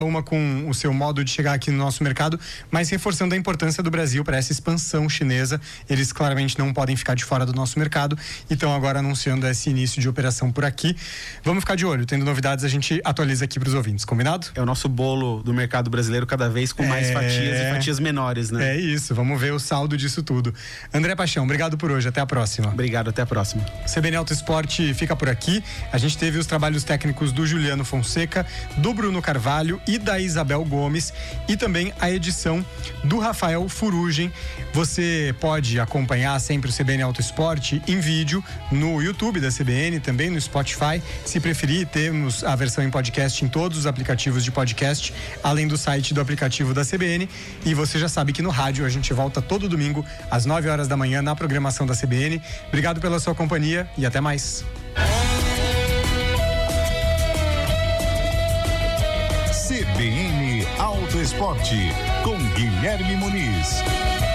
uma com o seu modo de chegar aqui no nosso mercado, mas reforçando a importância do Brasil para essa expansão chinesa. Eles claramente não podem ficar de fora do nosso mercado e estão agora anunciando esse início de operação por aqui. Vamos ficar de olho, tendo novidades a gente atualiza aqui para os ouvintes, combinado? É o nosso bolo do mercado brasileiro cada vez com mais fatias e fatias menores, né? É isso, vamos ver o saldo disso tudo. André Paixão, obrigado por hoje, até a próxima. Obrigado, até a próxima. CBN Auto Esporte fica por aqui. A gente teve os trabalhos técnicos do Juliano Fonseca, do Bruno Carvalho e da Isabel Gomes e também a edição do Rafael Furugem. Você pode acompanhar sempre o CBN Auto Esporte em vídeo no YouTube da CBN, também no Spotify. Se preferir, temos a versão em podcast em todos os aplicativos de podcast, além do site do aplicativo da CBN. E você já sabe que no rádio a gente volta todo domingo às 9 horas da manhã na programação da CBN. Obrigado pela sua companhia e até mais. CBN Auto Esporte com Guilherme Muniz.